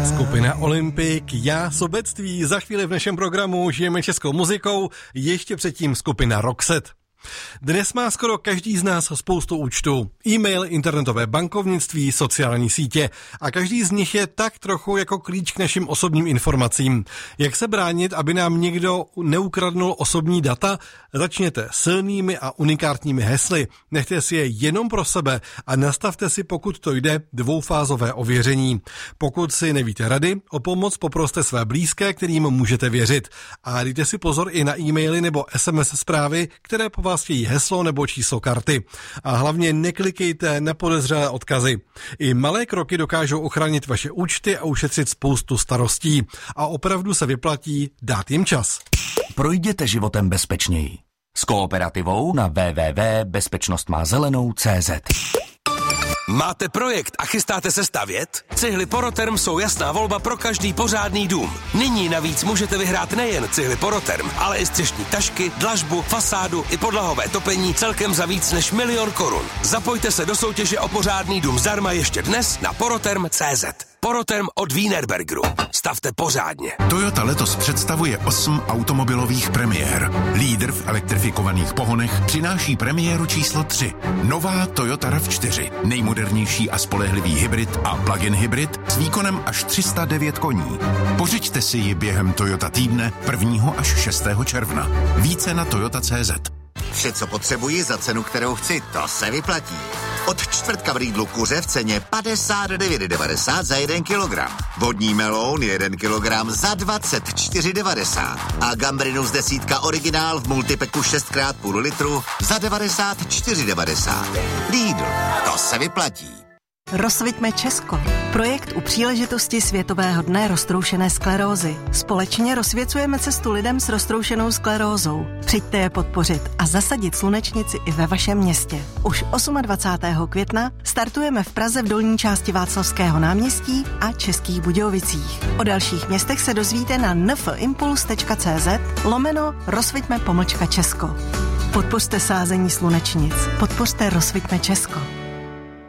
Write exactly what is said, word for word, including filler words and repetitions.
Skupina Olympik, já sobectví, za chvíli v našem programu žijeme českou muzikou, ještě předtím skupina Roxette. Dnes má skoro každý z nás spoustu účtů. E-mail, internetové bankovnictví, sociální sítě a každý z nich je tak trochu jako klíč k našim osobním informacím. Jak se bránit, aby nám někdo neukradnul osobní data? Začněte silnými a unikátními hesly. Nechte si je jenom pro sebe a nastavte si, pokud to jde, dvoufázové ověření. Pokud si nevíte rady, o pomoc poproste své blízké, kterým můžete věřit. A dejte si pozor i na e-maily nebo es em es zprávy, které po vás chtějí heslo nebo číslo karty. A hlavně neklikejte na podezřelé odkazy. I malé kroky dokážou ochránit vaše účty a ušetřit spoustu starostí. A opravdu se vyplatí dát jim čas. Projděte životem bezpečněji. S Kooperativou na w w w tečka bezpečnost má zelenou tečka cé zet. Máte projekt a chystáte se stavět? Cihly Poroterm jsou jasná volba pro každý pořádný dům. Nyní navíc můžete vyhrát nejen cihly Poroterm, ale i střešní tašky, dlažbu, fasádu i podlahové topení celkem za víc než milion korun. Zapojte se do soutěže o pořádný dům zdarma ještě dnes na poroterm tečka cé zet. Poroterm od Wienerbergeru. Stavte pořádně. Toyota letos představuje osm automobilových premiér. Lídr v elektrifikovaných pohonech přináší premiéru číslo tři. Nová Toyota rav čtyři. Nejmodernější a spolehlivý hybrid a plug-in hybrid s výkonem až tři sta devět koní. Pořiďte si ji během Toyota týdne prvního až šestého června. Více na toyota tečka cé zet. Vše, co potřebuji za cenu, kterou chci, to se vyplatí. Od čtvrtka v Lidlu kuře v ceně padesát devět devadesát za jeden kilogram. Vodní meloun jeden kilogram za dvacet čtyři devadesát. A gambrinus desítka originál v multipeku šest krát půl litru za devadesát čtyři devadesát. Lidl, to se vyplatí. Rozsviťme Česko. Projekt u příležitosti Světového dne roztroušené sklerózy. Společně rozsvěcujeme cestu lidem s roztroušenou sklerózou. Přijďte je podpořit a zasadit slunečnici i ve vašem městě. Už dvacátého osmého května startujeme v Praze v dolní části Václavského náměstí a Českých Budějovicích. O dalších městech se dozvíte na nfimpuls tečka cé zet lomeno rozsviťme pomlčka Česko. Podpořte sázení slunečnic. Podpořte Rozsviťme Česko.